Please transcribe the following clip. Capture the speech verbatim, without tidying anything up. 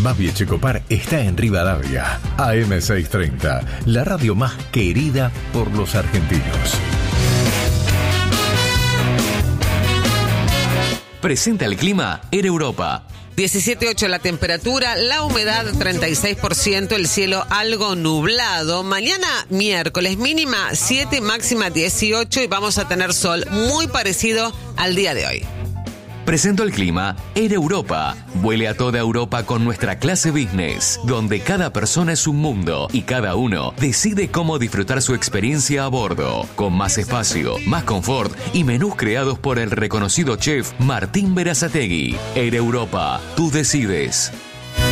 Babi Echecopar está en Rivadavia. A M seiscientos treinta, la radio más querida por los argentinos. Presenta el clima Air Europa. diecisiete punto ocho la temperatura, la humedad treinta y seis por ciento, el cielo algo nublado. Mañana miércoles mínima siete, máxima dieciocho y vamos a tener sol muy parecido al día de hoy. Presento el clima Air Europa. Vuele a toda Europa con nuestra clase business, donde cada persona es un mundo y cada uno decide cómo disfrutar su experiencia a bordo, con más espacio, más confort y menús creados por el reconocido chef Martín Berazategui. Air Europa, tú decides.